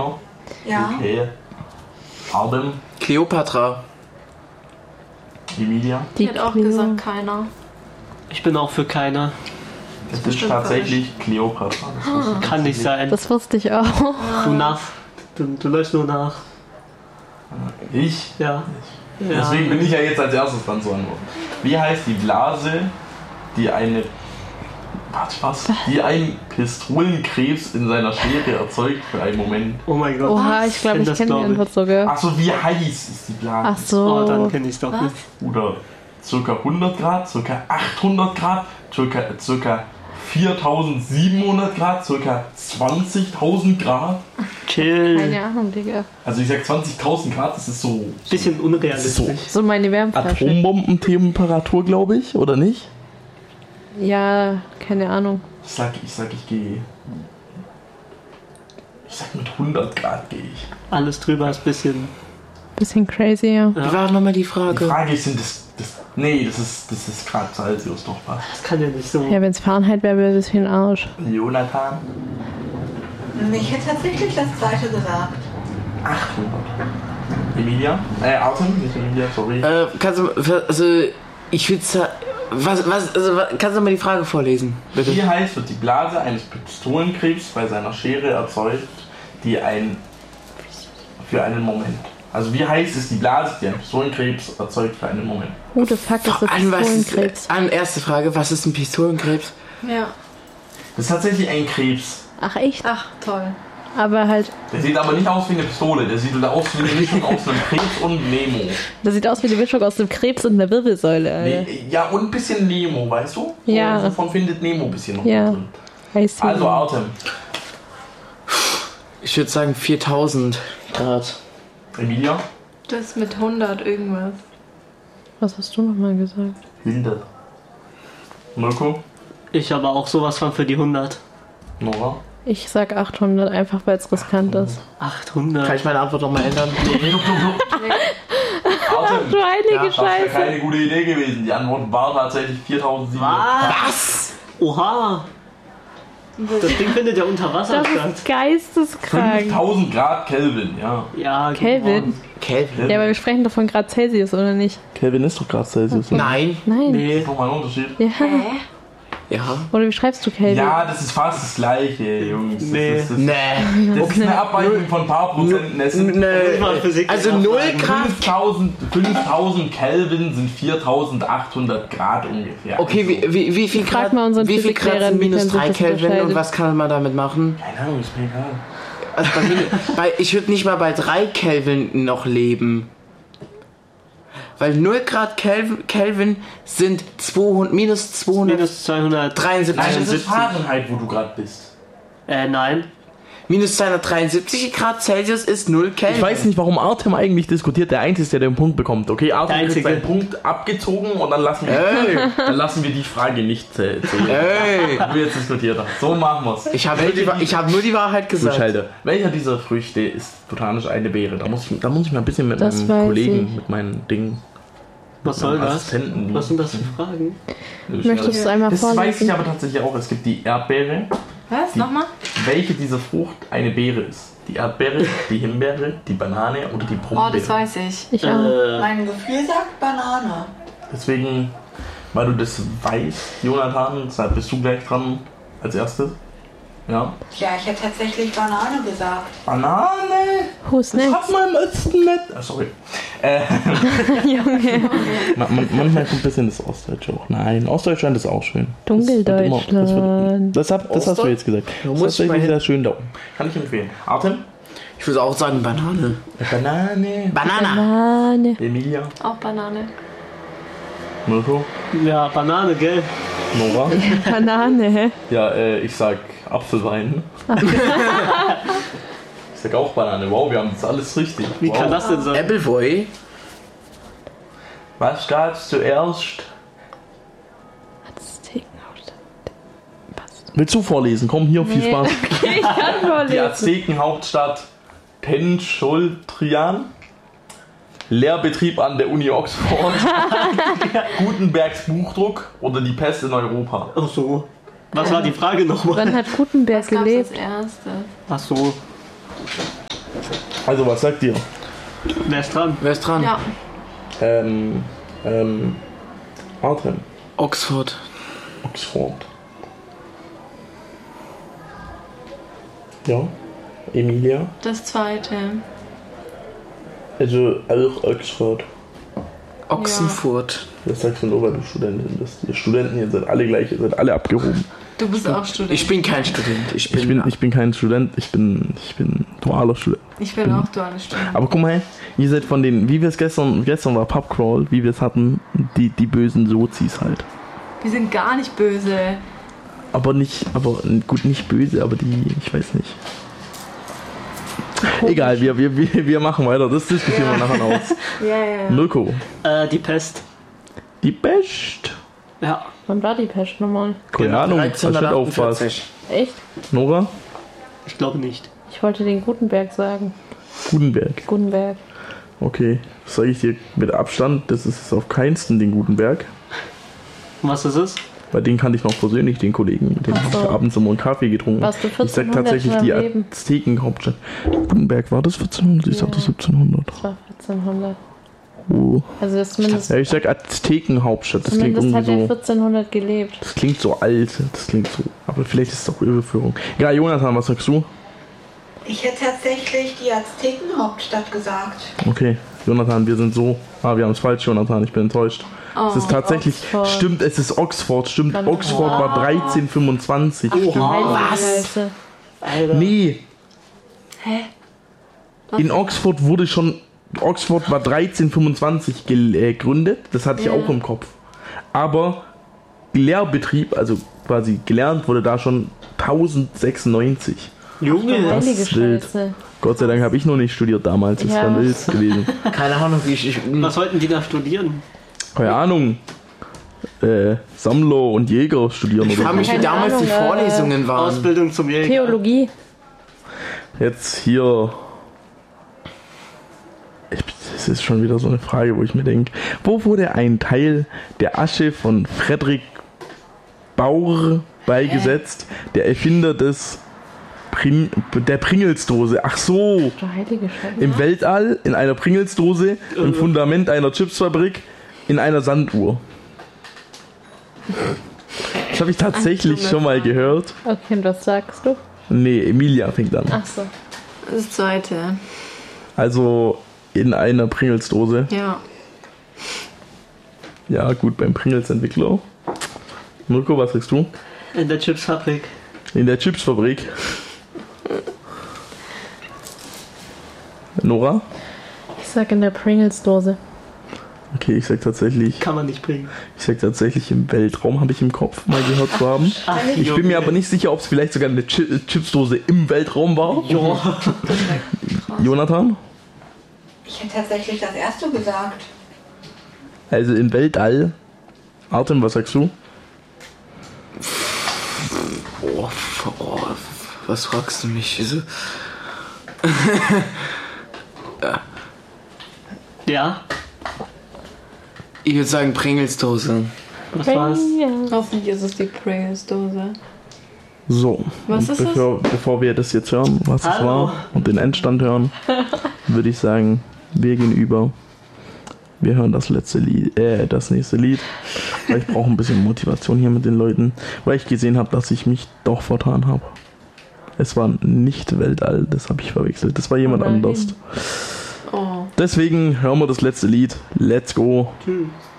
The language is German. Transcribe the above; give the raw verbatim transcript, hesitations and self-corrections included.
keiner. Ja. Okay. Arden. Kleopatra. Emilia. Die hat auch gesagt, keiner. Ich bin auch für keiner. Es ist tatsächlich Kleopatra. Ah. Kann nicht sein. Das wusste ich auch. Du nach. Du, du läufst nur nach. Ich? Ja. Ich. Ja. Deswegen bin ich ja jetzt als erstes dran zu antworten. Wie heißt die Blase, die eine. Warte, was? Die einen Pistolenkrebs in seiner Schere erzeugt für einen Moment? Oh mein Gott. Oha, ich glaube, ich kenne die Antwort sogar. Achso, wie heiß ist die Blase? Ach so. Oh, dann kenne ich es doch was? nicht. Oder ca. hundert Grad, ca. achthundert Grad, ca. ca. viertausendsiebenhundert Grad, ca. zwanzigtausend Grad. Chill. Keine Ahnung, Digga. Also ich sag zwanzigtausend Grad, das ist so... Bisschen so, unrealistisch. So meine Wärmflasche. Atombomben-Temperatur, glaube ich, oder nicht? Ja, keine Ahnung. Ich sag, ich sag, ich gehe... Ich sag, mit hundert Grad gehe ich. Alles drüber ist bisschen... Bisschen crazy, ja. Wie war nochmal die Frage? Die Frage ist, sind das... das nee, das ist, das ist Grad Celsius doch was. Das kann ja nicht so... Ja, wenn es Fahrenheit wäre, wäre es für den Arsch. Jonathan? Ich hätte tatsächlich das zweite gesagt. achthundert. Emilia? Äh, Artem, nicht Emilia, sorry. Äh, kannst du, also, ich würde sagen, was, was, also, kannst du mal die Frage vorlesen, bitte? Wie heiß wird die Blase eines Pistolenkrebs bei seiner Schere erzeugt, die ein... für einen Moment? Also wie heiß ist die Blase, die ein Pistolenkrebs erzeugt für einen Moment? Who the fuck ist das An, was ist, Pistolenkrebs? an, erste Frage, was ist ein Pistolenkrebs? Ja. Das ist tatsächlich ein Krebs. Ach echt? Ach, toll. Aber halt, Der sieht aber nicht aus wie eine Pistole, der sieht aus wie eine Mischung aus einem Krebs und Nemo. das sieht aus wie die Mischung aus einem Krebs und einer Wirbelsäule, Alter. Nee, ja, und ein bisschen Nemo, weißt du? So, Ja. Davon findet Nemo ein bisschen noch Ja. drin. I see. Also Artem. Ich würde sagen viertausend Grad. Emilia? Das mit hundert irgendwas. Was hast du nochmal gesagt? hundert. Mirko? Ich aber auch sowas von für die hundert. Nora? Ich sag achthundert, einfach weil es riskant ist. achthundert. Kann ich meine Antwort nochmal ändern? Artem. Du heilige Das wäre Scheiße. keine gute Idee gewesen. Die Antwort war tatsächlich viertausendsiebenhundert. Was? Oha! Das Ding findet ja unter Wasser Das statt. ist geisteskrank. fünftausend Grad Kelvin, ja. Ja, Kelvin? Kelvin? Ja, aber wir sprechen doch von Grad Celsius, oder nicht? Kelvin ist doch Grad Celsius. Nein. Nein. Nee. Das ist nochmal ein Unterschied. Ja. Ja. Oder wie schreibst du Kelvin? Ja, das ist fast das gleiche, Jungs. Nee. Das ist, das, Nee. das ist eine Abweichung von ein paar Prozenten. Es sind Nee. Mal Physik Also null Grad. fünftausend, fünftausend Kelvin sind viertausendachthundert Grad ungefähr. Okay, wie, wie, wie viel Frag Grad, mal unseren wie viel Grad Physiklehrer, sind minus inwiefern drei sich das Kelvin und unterscheidet. was kann man damit machen? Keine Ahnung, ist mir egal. Also bei, min- bei, ich würde nicht mal bei drei Kelvin noch leben. Weil null Grad Kelvin, Kelvin sind zweihundert, minus Minus zweihundertdreiundsiebzig. Nein, das ist einundsiebzig. Fahrenheit, wo du gerade bist. Äh, nein. minus zweihundertdreiundsiebzig Grad Celsius ist null Kelvin. Ich weiß nicht, warum Artem eigentlich diskutiert, der Einzige, der den Punkt bekommt. Okay, Artem Der kriegt Einzige. seinen Punkt abgezogen und dann lassen wir, Ey. dann lassen wir die Frage nicht zäh- zählen. Ey. Wie wir jetzt diskutiert haben. So machen wir's. Ich habe nur, die Wa- ich hab nur die Wahrheit Du gesagt. Scheide. Welcher dieser Früchte ist botanisch eine Beere? Da muss ich, da muss ich mal ein bisschen mit Das meinem weiß Kollegen, ich. mit meinen Dingen. Was soll das? Assistenten. Was sind das für Fragen? Möchtest du es einmal Das vorlesen? weiß ich aber tatsächlich auch. Es gibt die Erdbeere. Was? Die- Nochmal? Welche dieser Frucht eine Beere ist? Die Erdbeere, die Himbeere, die Banane oder die Oh, Brombeere? das weiß ich. Ich auch. Äh, Mein Gefühl sagt Banane. Deswegen, weil du das weißt, Jonathan, deshalb bist du gleich dran als erstes. Ja. Ja, ich hätte tatsächlich Banane gesagt. Banane! Who's Das next? hat man im Osten mit. Ah, sorry. Äh, Junge. man, man, manchmal kommt ein bisschen das Ostdeutsche auch. Nein, Ostdeutschland ist auch schön. Dunkeldeutschland. Das, wird immer, das, hab, das hast du jetzt gesagt. Du Das musst ist tatsächlich mal sehr schön da oben. Kann ich empfehlen. Artem? Ich würde auch sagen Banane. Banane. Banana. Banane. Emilia? Auch Banane. Mirko? ja, Banane, gell? Nora? Banane, hä? Ja, äh, ich sag Apfelwein. Ich sag auch Banane. Wow, wir haben das alles richtig. Wie wow. kann das denn sein? Appleboy. Was gab's zuerst? Aztekenhauptstadt. Passt. Willst du vorlesen? Komm, hier, viel Nee. Spaß. Ich kann Die vorlesen. Aztekenhauptstadt Pencholtrian. Lehrbetrieb an der Uni Oxford. Gutenbergs Buchdruck oder die Pest in Europa. Ach so. Was war die Frage nochmal? Wann hat Gutenberg Was gab's gelebt? als erstes? Ach so. Also, was sagt ihr? Wer ist dran? Wer ist dran? Ja. Ähm, ähm, Artem. Oxford. Oxford. Ja. Emilia. Das zweite. Also auch Oxford. Oxenfurt. Das sagst du nur, weil du Studentin bist. Ihr Studenten hier sind alle gleich, ihr seid alle abgehoben. Du bist auch Student. Ich bin kein Student. Ich bin, Ich bin, ich bin kein Student, ich bin, ich bin dualer Student. Ich bin auch duale Student. Aber guck mal, ihr seid von den, wie wir es gestern, gestern war Pubcrawl, wie wir es hatten, die, die bösen Sozis halt. Wir sind gar nicht böse. Aber nicht, aber gut, nicht böse, aber die, ich weiß nicht. Egal, wir, wir, wir, wir machen weiter, das diskutieren wir nachher aus. Ja, ja, ja. Mirko, Äh, die Pest. die Pest. Ja. Wann war die Pest nochmal? Keine Ahnung, da steht aufpasst. dreizehnhundertachtundvierzig. Echt? Nora? Ich glaube nicht. Ich wollte den Gutenberg sagen. Gutenberg. Gutenberg. Okay, das sage ich dir mit Abstand, das ist es auf keinsten den Gutenberg. Und was ist es? Bei den kannte ich noch persönlich, den Kollegen, mit dem Ach habe so. ich abends immer einen Kaffee getrunken. Warst du Ich sag vierzehnhundert tatsächlich schon die am Leben? Aztekenhauptstadt. Gutenberg war das vierzehnhundert? Ich Ja. sagte siebzehnhundert. Das war vierzehnhundert. Oh. Also das zumindest, Ja, ich sag Aztekenhauptstadt, das klingt zumindest hat irgendwie er so. vierzehnhundert gelebt. Das klingt so alt, das klingt so. Aber vielleicht ist es auch Irreführung. Ja, Jonathan, was sagst du? Ich hätte tatsächlich die Aztekenhauptstadt gesagt. Okay, Jonathan, wir sind so. Ah, wir haben es falsch, Jonathan, ich bin enttäuscht. es ist tatsächlich, Oxford. stimmt, es ist Oxford, stimmt. Dann- Oxford war dreizehn fünfundzwanzig, stimmt. Was? Alter. Nee, Hä? in Oxford wurde schon, Oxford war dreizehn fünfundzwanzig gegründet, das hatte ich Ja. auch im Kopf. Aber Lehrbetrieb, also quasi gelernt wurde da schon tausendsechsundneunzig. Junge. Das Heilige ist wild. Scheiße. Gott sei Dank habe ich noch nicht studiert damals, das Ja. wäre wild gewesen. Keine Ahnung, wie ich. ich Was sollten die da studieren? Keine Ahnung. Äh, Sammler und Jäger studieren ich frage oder mich, so. wie Keine damals die Ahnung, äh, Vorlesungen waren. Ausbildung zum Jäger. Theologie. Jetzt hier. Ich, das ist schon wieder so eine Frage, wo ich mir denke, wo wurde ein Teil der Asche von Friedrich Bauer beigesetzt, der Erfinder des Pring, der Pringelsdose? Ach so, Du heilige Scheiße. im Weltall, in einer Pringelsdose, im Fundament einer Chipsfabrik, in einer Sanduhr. Das habe ich tatsächlich schon mal gehört. Okay, und was sagst du? Nee, Emilia fängt an. Ach so. Das zweite. Also in einer Pringelsdose. Ja. Ja, gut, beim Pringles-Entwickler. Mirko, was sagst du? In der Chipsfabrik. In der Chipsfabrik. Nora? Ich sag in der Pringles-Dose. Okay, ich sag tatsächlich, Kann man nicht bringen. ich sag tatsächlich im Weltraum, habe ich im Kopf mal gehört zu haben. Ach, Ich bin mir aber nicht sicher, ob es vielleicht sogar eine Chi- Chipsdose im Weltraum war. Ja. Jonathan? Ich hätte tatsächlich das erste gesagt. Also im Weltall. Artem, was sagst du? Oh, oh, was fragst du mich? Also, Ja. ich würde sagen Pringelsdose. Was war's? Hoffentlich ist es die Pringles-Dose. So, Was und ist das? bevor, bevor wir das jetzt hören, was es Hallo. war, und den Endstand hören, würde ich sagen, wir gehen über. Wir hören das letzte Lied, äh, das nächste Lied. Weil ich brauche ein bisschen Motivation hier mit den Leuten, weil ich gesehen habe, dass ich mich doch vertan habe. Es war nicht Weltall, das habe ich verwechselt. Das war jemand Oh nein. anders. Oh. Deswegen hören wir das letzte Lied. Let's go. Tschüss.